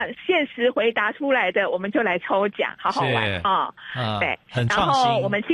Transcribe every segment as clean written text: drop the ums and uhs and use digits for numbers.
限时回答出来的，我们就来抽奖，好好玩啊！对， 很创新。 然后我们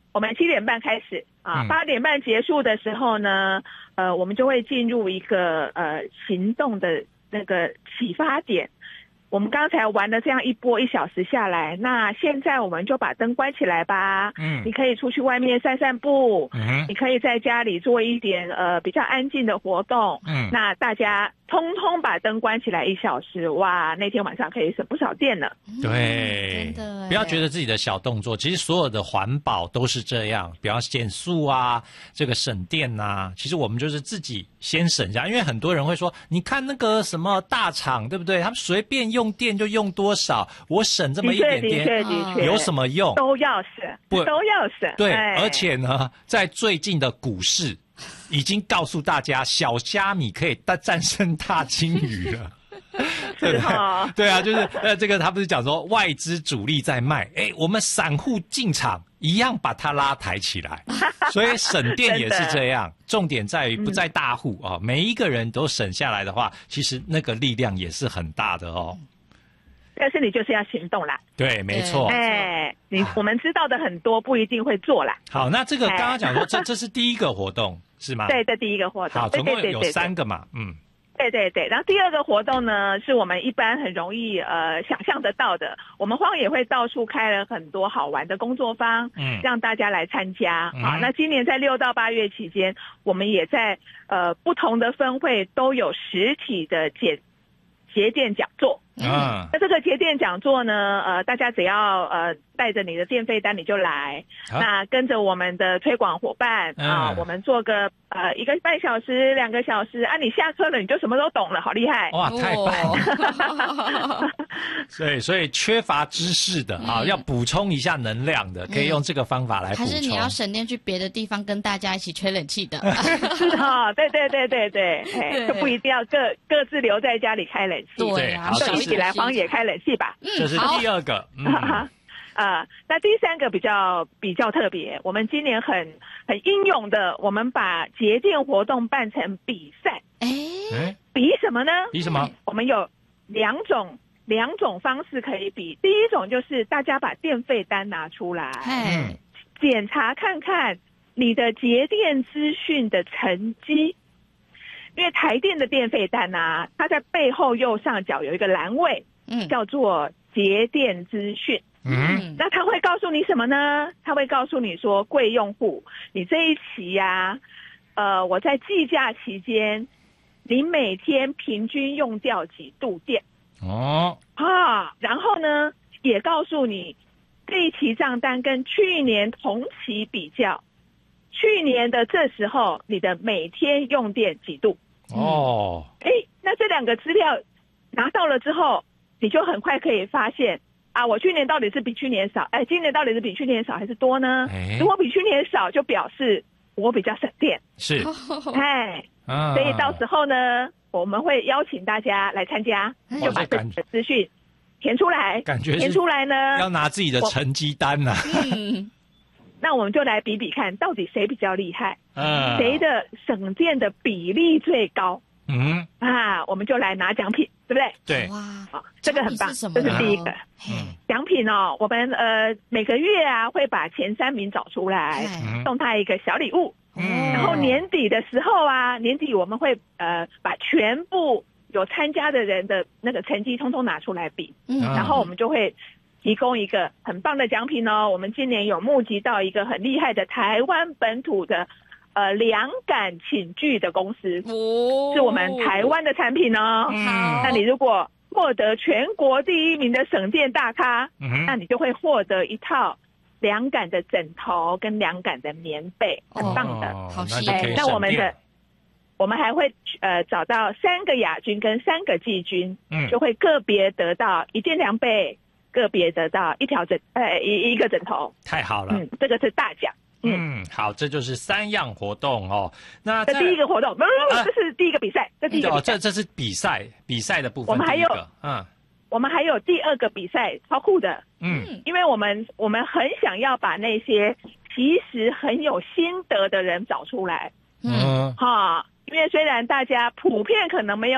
7点半开始啊，8点半结束的时候呢，我们就会进入一个行动的那个启发点。我们刚才玩了这样一波1小时下来，那现在我们就把灯关起来吧。你可以出去外面散散步，你可以在家里做一点比较安静的活动。那大家通通把灯关起来1小时，哇，那天晚上可以省不少电了。 对，不要觉得自己的小动作，其实所有的环保都是这样，比方减速啊，这个省电啊，其实我们就是自己先省下，因为很多人会说，你看那个什么大厂，对不对？他们随便用电就用多少，我省这么一点点， 的确有什么用？ 都要省，都要省。 对，而且呢，在最近的股市已经告诉大家，小虾米可以战胜大金鱼了。对对啊，就是这个他不是讲说外资主力在卖，我们散户进场一样把它拉抬起来，所以省电也是这样。重点在于不在大户啊，每一个人都省下来的话，其实那个力量也是很大的哦。 但是你就是要行动啦。 对，没错。 我们知道的很多，不一定会做啦。 好，那这个刚刚讲说，这是第一个活动是吗？ 对，这第一个活动。 好，总共有3个嘛， 对，然后第二个活动呢，是我们一般很容易想象得到的。我们荒野会到处开了很多好玩的工作坊，让大家来参加。那今年在6到8月期间，我们也在不同的分会都有实体的节电讲座。那这个节电讲座呢，大家只要带着你的电费单你就来，那跟着我们的推广伙伴我们做个1个半小时、2个小时啊，你下课了你就什么都懂了，好厉害！ 哇，太棒了！所以缺乏知识的要补充一下能量的，可以用这个方法来补充。 还是你要省电去别的地方跟大家一起吹冷气的？ 是哈，对，就不一定要各自留在家里开冷气。 对啊， 就一起来荒野开冷气吧。 这是第二个。 那第3个比较特别，我们今年很英勇的，我们把节电活动办成比赛。比什么呢？ 比什么？ 我们有两种方式可以比。第一种就是大家把电费单拿出来，检查看看你的节电资讯的成绩。因为台电的电费单它在背后右上角有一个栏位，叫做节电资讯。那他会告诉你什么呢？他会告诉你说，贵用户，你这一期我在计价期间，你每天平均用掉几度电？然后呢，也告诉你这一期账单跟去年同期比较，去年的这时候你的每天用电几度？那这2个资料拿到了之后，你就很快可以发现我去年到底是比去年少，今年到底是比去年少还是多呢？如果比去年少，就表示我比较省电。 是， 所以到时候呢，我们会邀请大家来参加，就把这个资讯填出来，填出来呢， 要拿自己的成绩单啊。 那我们就来比比看，到底谁比较厉害，谁的省电的比例最高。我们就来拿奖品，对不对？ 对， 哇， 这个很棒，这是第一个。奖品我们每个月会把前3名找出来，送他一个小礼物。然后年底的时候年底我们会把全部有参加的人的那个成绩通通拿出来比，然后我们就会提供一个很棒的奖品我们今年有募集到一个很厉害的台湾本土的凉感寝具的公司，是我们台湾的产品那你如果获得全国第1名的省电大咖，那你就会获得一套凉感的枕头跟凉感的棉被，很棒的。 好吸引。 那我们还会找到3个亚军跟3个季军，就会个别得到1件凉被，个别得到一个枕头。 太好了， 这个是大奖。 好，这就是3样活动那这第一个活动，这是第一个比赛，这第一个比赛。 这是比赛的部分。 我们还有我们还有第2个比赛，超酷的。因为我们很想要把那些其实很有心得的人找出来。因为虽然大家普遍可能没有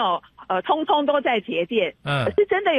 通通都在节电，可是真的